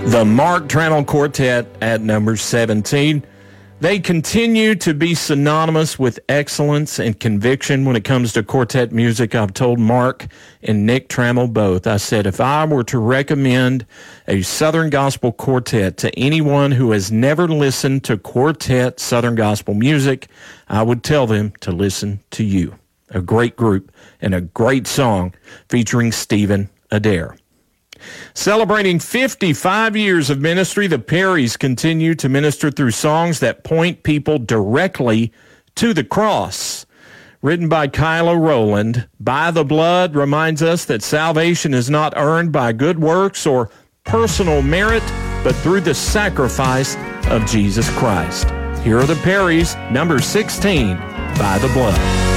The Mark Trammell Quartet at number 17. They continue to be synonymous with excellence and conviction when it comes to quartet music. I've told Mark and Nick Trammell both. I said, if I were to recommend a Southern Gospel quartet to anyone who has never listened to quartet Southern Gospel music, I would tell them to listen to you. A great group and a great song featuring Stephen Adair. Celebrating 55 years of ministry, the Perrys continue to minister through songs that point people directly to the cross. Written by Kyla Rowland, By the Blood reminds us that salvation is not earned by good works or personal merit, but through the sacrifice of Jesus Christ. Here are the Perrys, number 16, By the Blood.